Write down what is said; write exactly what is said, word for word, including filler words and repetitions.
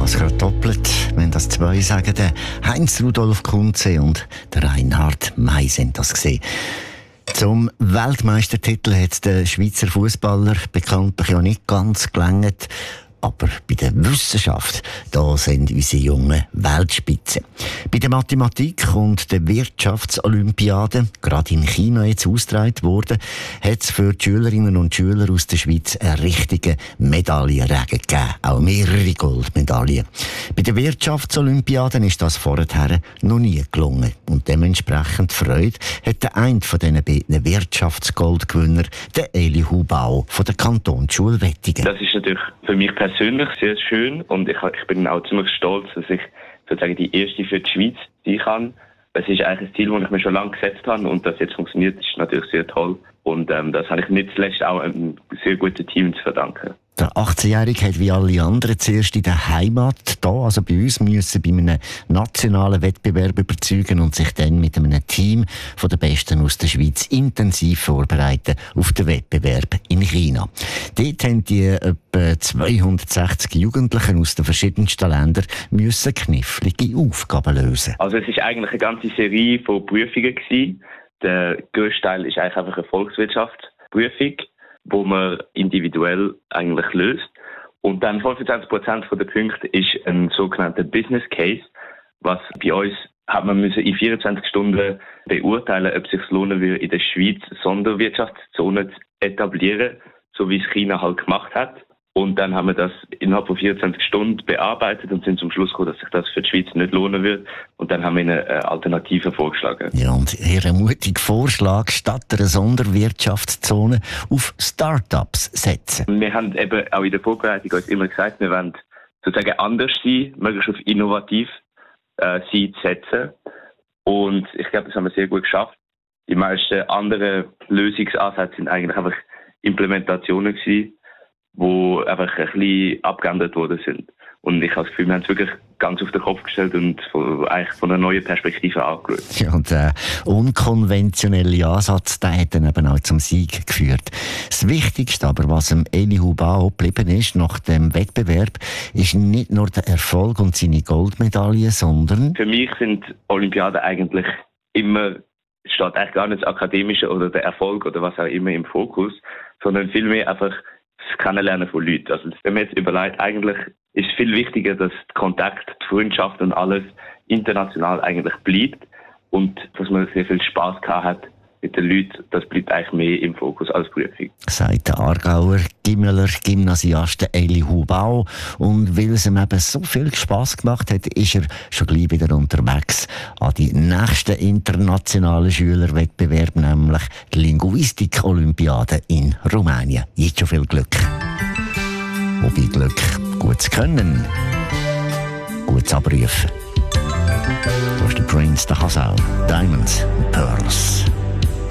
das gerade doppelt, wenn das zwei sagen. Der Heinz Rudolf Kunze und der Reinhard May sind das gesehen. Zum Weltmeistertitel hat der Schweizer Fußballer bekanntlich ja nicht ganz gelangt. Aber bei der Wissenschaft, da sind unsere jungen Weltspitze. Bei der Mathematik und der Wirtschaftsolympiade, gerade in China jetzt ausgetragen worden, hat es für die Schülerinnen und Schüler aus der Schweiz einen richtigen Medaillenregen gegeben. Auch mehrere Goldmedaillen. Bei der Wirtschaftsolympiade ist das vorher noch nie gelungen. Und dementsprechend Freude hat der eine von diesen beiden Wirtschaftsgoldgewinner, der Eli Hubau von der Kantonsschule Wettingen. Das ist natürlich für mich persönlich sehr schön und ich, ich bin auch ziemlich stolz, dass ich sozusagen die erste für die Schweiz sein kann. Es ist eigentlich ein Ziel, das ich mir schon lange gesetzt habe und das jetzt funktioniert, ist natürlich sehr toll. Und ähm, das habe ich nicht zuletzt auch einem sehr guten Team zu verdanken. Der achtzehnjährige hat wie alle anderen zuerst in der Heimat da, also bei uns, müssen bei einem nationalen Wettbewerb überzeugen und sich dann mit einem Team von den Besten aus der Schweiz intensiv vorbereiten auf den Wettbewerb in China. Dort haben die etwa zweihundertsechzig Jugendlichen aus den verschiedensten Ländern müssen knifflige Aufgaben lösen. Also es ist eigentlich eine ganze Serie von Prüfungen gewesen. Der grösste Teil ist eigentlich einfach eine Volkswirtschaftsprüfung, wo man individuell eigentlich löst. Und dann fünfundzwanzig Prozent der Punkte ist ein sogenannter Business Case, was bei uns hat man müssen in vierundzwanzig Stunden beurteilen, ob es sich lohnen würde, in der Schweiz Sonderwirtschaftszone zu etablieren, so wie es China halt gemacht hat. Und dann haben wir das innerhalb von vierundzwanzig Stunden bearbeitet und sind zum Schluss gekommen, dass sich das für die Schweiz nicht lohnen wird. Und dann haben wir eine Alternative vorgeschlagen. Ja, und Ihr mutiger Vorschlag, statt einer Sonderwirtschaftszone auf Start-ups setzen. Wir haben eben auch in der Vorbereitung uns immer gesagt, wir wollen sozusagen anders sein, möglichst auf innovativ äh, sein zu setzen. Und ich glaube, das haben wir sehr gut geschafft. Die meisten anderen Lösungsansätze sind eigentlich einfach Implementationen gewesen, wo einfach ein bisschen abgeändert worden sind. Und ich habe das Gefühl, wir haben es wirklich ganz auf den Kopf gestellt und von, eigentlich von einer neuen Perspektive angeschaut. Ja, und der unkonventionelle Ansatz, der hat dann eben auch zum Sieg geführt. Das Wichtigste aber, was dem Eli Hubau geblieben ist nach dem Wettbewerb, ist nicht nur der Erfolg und seine Goldmedaille, sondern... Für mich sind Olympiaden eigentlich immer, steht eigentlich gar nicht das Akademische oder der Erfolg oder was auch immer im Fokus, sondern vielmehr einfach das Kennenlernen von Leuten. Also wenn man jetzt überlegt, eigentlich ist es viel wichtiger, dass der Kontakt, die Freundschaft und alles international eigentlich bleibt und dass man sehr viel Spass gehabt hat mit den Leuten, das bleibt eigentlich mehr im Fokus als Prüfung. Sagt der Aargauer Gimmeler Gymnasiast Eli Hubau. Und weil es ihm eben so viel Spass gemacht hat, ist er schon gleich wieder unterwegs an die nächsten internationalen Schülerwettbewerb, nämlich die Linguistik-Olympiade in Rumänien. Jetzt schon viel Glück. Wobei Glück, gutes Können, gutes Abrufen. Da ist der Prince, der Hasau, Diamonds and Pearls.